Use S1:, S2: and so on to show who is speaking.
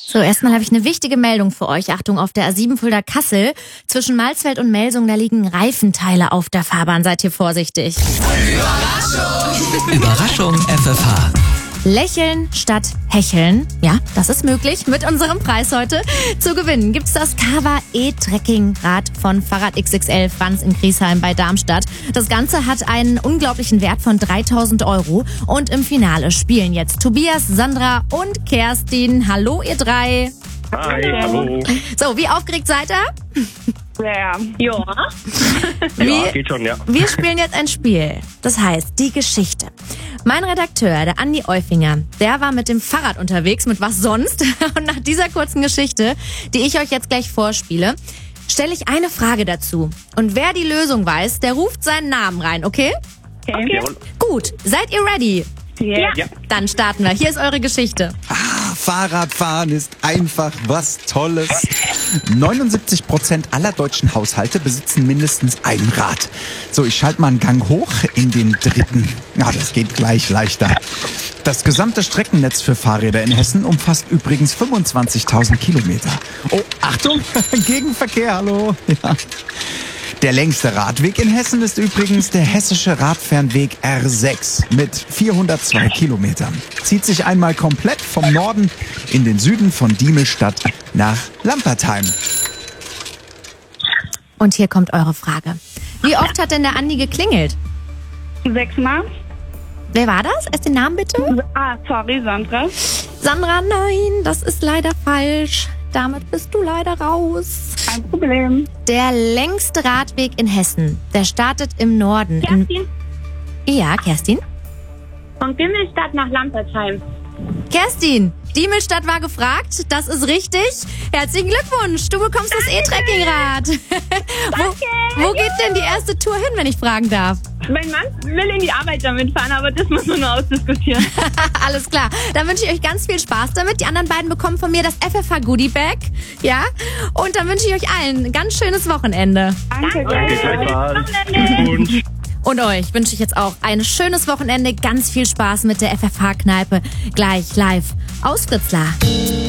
S1: So, erstmal habe ich eine wichtige Meldung für euch. Achtung, auf der A7 Fulda-Kassel zwischen Malsfeld und Melsung, da liegen Reifenteile auf der Fahrbahn. Seid ihr vorsichtig.
S2: Überraschung FFH.
S1: Lächeln statt hecheln, ja, das ist möglich. Mit unserem Preis heute zu gewinnen gibt's das Kawa E-Trekking-Rad von Fahrrad XXL Franz in Griesheim bei Darmstadt. Das Ganze hat einen unglaublichen Wert von 3.000 €. Und im Finale spielen jetzt Tobias, Sandra und Kerstin. Hallo, ihr drei.
S3: Hi, hallo.
S1: So, wie aufgeregt seid ihr?
S4: Ja.
S3: Ja, geht schon, ja.
S1: Wir spielen jetzt ein Spiel. Das heißt, die Geschichte. Mein Redakteur, der Andi Eufinger, der war mit dem Fahrrad unterwegs, mit was sonst? Und nach dieser kurzen Geschichte, die ich euch jetzt gleich vorspiele, stelle ich eine Frage dazu. Und wer die Lösung weiß, der ruft seinen Namen rein, okay?
S4: Okay.
S3: Jawohl.
S1: Gut, seid ihr ready?
S4: Ja.
S1: Dann starten wir. Hier ist eure Geschichte.
S5: Fahrradfahren ist einfach was Tolles. 79% aller deutschen Haushalte besitzen mindestens ein Rad. So, ich schalte mal einen Gang hoch in den dritten. Ja, das geht gleich leichter. Das gesamte Streckennetz für Fahrräder in Hessen umfasst übrigens 25.000 Kilometer. Oh, Achtung, Gegenverkehr, hallo. Ja. Der längste Radweg in Hessen ist übrigens der hessische Radfernweg R6 mit 402 Kilometern. Zieht sich einmal komplett vom Norden in den Süden von Diemelstadt nach Lampertheim.
S1: Und hier kommt eure Frage. Wie oft hat denn der Andi geklingelt?
S4: 6-mal.
S1: Wer war das? Erst den Namen bitte.
S4: Sorry, Sandra.
S1: Sandra, nein, das ist leider falsch. Damit bist du leider raus.
S4: Kein Problem.
S1: Der längste Radweg in Hessen, der startet im Norden.
S6: Kerstin,
S1: Ja, Kerstin?
S6: von Gimmelstadt nach Lampertheim.
S1: Kerstin, Diemelstadt war gefragt. Das ist richtig. Herzlichen Glückwunsch. Du bekommst das E-Trekking-Rad. wo geht denn die erste Tour hin, wenn ich fragen darf?
S6: Mein Mann will in die Arbeit damit fahren, aber das muss man nur ausdiskutieren.
S1: Alles klar. Dann wünsche ich euch ganz viel Spaß damit. Die anderen beiden bekommen von mir das FFH Goodie Bag. Ja? Und dann wünsche ich euch allen ein ganz schönes Wochenende.
S4: Danke.
S3: Danke, gleichfalls. Glückwunsch.
S1: Und euch wünsche ich jetzt auch ein schönes Wochenende. Ganz viel Spaß mit der FFH-Kneipe. Gleich live aus Fritzlar.